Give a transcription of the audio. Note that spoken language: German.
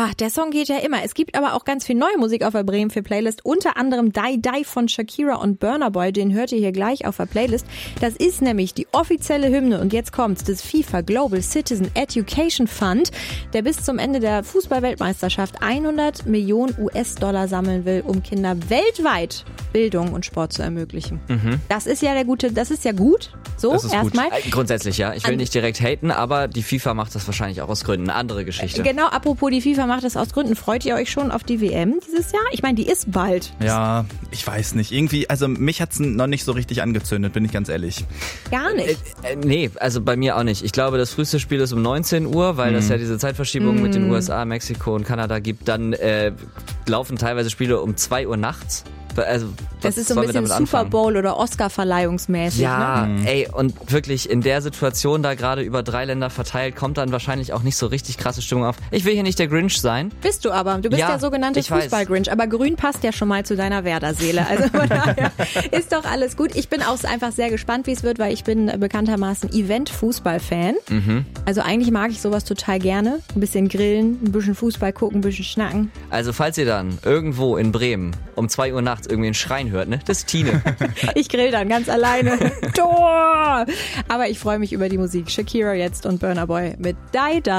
Ach, der Song geht ja immer. Es gibt aber auch ganz viel neue Musik auf der Bremen für Playlist. Unter anderem Die Die von Shakira und Burna Boy. Den hört ihr hier gleich auf der Playlist. Das ist nämlich die offizielle Hymne. Und jetzt kommt's. Des FIFA Global Citizen Education Fund, der bis zum Ende der Fußball-Weltmeisterschaft 100 Millionen US-Dollar sammeln will, um Kinder weltweit Bildung und Sport zu ermöglichen. Das ist ja das ist ja gut. So, erstmal. Grundsätzlich ja. Ich will nicht direkt haten, aber die FIFA macht das wahrscheinlich auch aus Gründen. Eine andere Geschichte. Genau, apropos die FIFA macht das aus Gründen. Freut ihr euch schon auf die WM dieses Jahr? Ich meine, die ist bald. Ja, ich weiß nicht. Irgendwie, also mich hat's noch nicht so richtig angezündet, bin ich ganz ehrlich. Gar nicht? Nee, also bei mir auch nicht. Ich glaube, das früheste Spiel ist um 19 Uhr, weil es ja diese Zeitverschiebung mit den USA, Mexiko und Kanada gibt. Dann laufen teilweise Spiele um 2 Uhr nachts. Also, das ist so ein bisschen Super Bowl oder Oscar-Verleihungsmäßig. Ja, ne? ey, und wirklich in der Situation da gerade über 3 Länder verteilt, kommt dann wahrscheinlich auch nicht so richtig krasse Stimmung auf. Ich will hier nicht der Grinch sein. Bist du aber. Du bist der sogenannte Fußball-Grinch. Aber grün passt ja schon mal zu deiner Werder-Seele. Also von daher ist doch alles gut. Ich bin auch einfach sehr gespannt, wie es wird, weil ich bin bekanntermaßen Event-Fußball-Fan. Also eigentlich mag ich sowas total gerne. Ein bisschen grillen, ein bisschen Fußball gucken, ein bisschen schnacken. Also falls ihr dann irgendwo in Bremen um 2 Uhr nachts irgendwie einen Schreien hört, ne? Das ist Tine. Ich grill dann ganz alleine. Tor! Aber ich freue mich über die Musik. Shakira jetzt und Burna Boy mit Die Die.